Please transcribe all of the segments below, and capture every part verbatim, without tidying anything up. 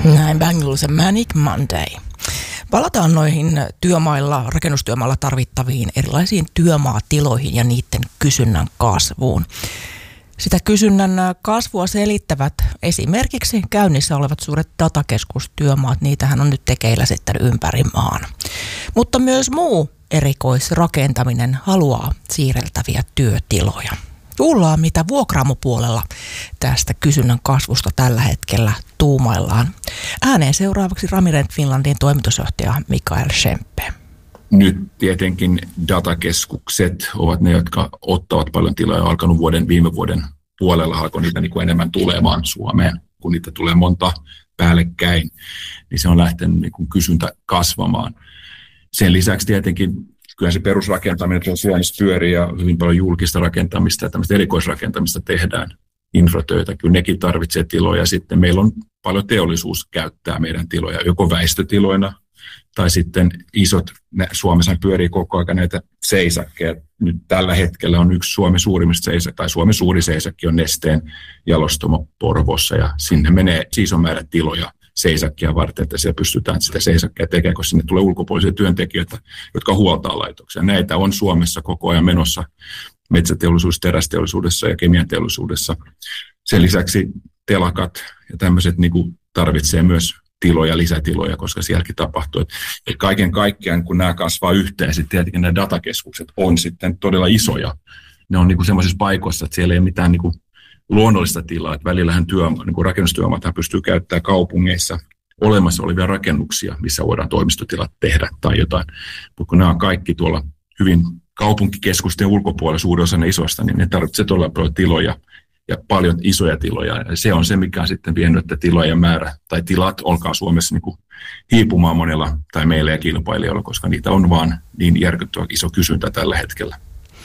Näin Bangles ja Manic Monday. Palataan noihin työmailla, rakennustyömailla tarvittaviin erilaisiin työmaatiloihin ja niiden kysynnän kasvuun. Sitä kysynnän kasvua selittävät esimerkiksi käynnissä olevat suuret datakeskustyömaat. Niitähän on nyt tekeillä sitten ympäri maan. Mutta myös muu erikoisrakentaminen haluaa siirreltäviä työtiloja. Kuullaan, mitä vuokraamopuolella tästä kysynnän kasvusta tällä hetkellä tuumaillaan. Ääneen seuraavaksi Ramirent Finlandin toimitusjohtaja Mikael Schempe. Nyt tietenkin datakeskukset ovat ne, jotka ottavat paljon tilaa ja alkanut vuoden, viime vuoden puolella alkoi niitä niin kuin enemmän tulemaan Suomeen, kun niitä tulee monta päällekkäin, niin se on lähtenyt niin kuin kysyntä kasvamaan. Sen lisäksi tietenkin kyllä se perusrakentaminen on Suomessa pyörii ja hyvin paljon julkista rakentamista ja tämmöistä erikoisrakentamista tehdään, infratöitä. Kyllä nekin tarvitsee tiloja. Sitten meillä on paljon teollisuus käyttää meidän tiloja, joko väistötiloina tai sitten isot, Suomessa pyörii koko ajan näitä seisakkeja. Nyt tällä hetkellä on yksi Suomen suurimmista seisakkeja, tai Suomen suuri seisakki on Nesteen jalostamo Porvoossa ja sinne menee iso määrä tiloja seisakkia varten, että siellä pystytään sitä seisakkia tekemään, koska sinne tulee ulkopuolisia työntekijöitä, jotka huoltaa laitoksia. Näitä on Suomessa koko ajan menossa metsäteollisuudessa, terästeollisuudessa ja kemianteollisuudessa. Sen lisäksi telakat ja tämmöiset niin kuin tarvitsee myös tiloja, lisätiloja, koska sielläkin tapahtuu. Että kaiken kaikkiaan, kun nämä kasvaa yhteen, sitten tietenkin nämä datakeskukset on sitten todella isoja. Ne on niin kuin semmoisissa paikoissa, että siellä ei ole mitään niin kuin luonnollista tilaa, että välillähän työ, niin kuin rakennustyömaathan pystyy käyttämään kaupungeissa olemassa olevia rakennuksia, missä voidaan toimistotilat tehdä tai jotain. Mutta kun nämä on kaikki tuolla hyvin kaupunkikeskusten ulkopuolella, suurin osa ne isoista, niin ne tarvitsee todella paljon tiloja ja paljon isoja tiloja. Ja se on se, mikä on sitten vienyt, että tilojen määrä tai tilat olkaa Suomessa niin kuin hiipumaan monella tai meillä ja kilpailijoilla, koska niitä on vaan niin järkyttävä iso kysyntä tällä hetkellä.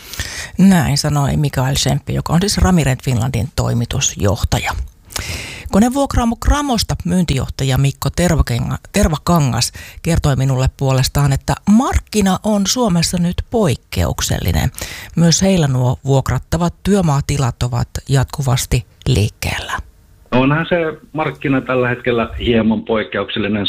Näin sanoi Mikael Schempe, joka on siis Ramirent Finlandin toimitusjohtaja. Konevuokraamo Gramosta myyntijohtaja Mikko Tervakangas kertoi minulle puolestaan, että markkina on Suomessa nyt poikkeuksellinen. Myös heillä nuo vuokrattavat työmaatilat ovat jatkuvasti liikkeellä. Onhan se markkina tällä hetkellä hieman poikkeuksellinen